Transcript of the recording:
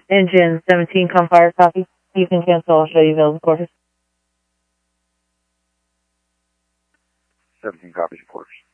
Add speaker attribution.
Speaker 1: Engine 17, come fire, copy. You can cancel, I'll show you available quarters.
Speaker 2: 17 copies, quarters.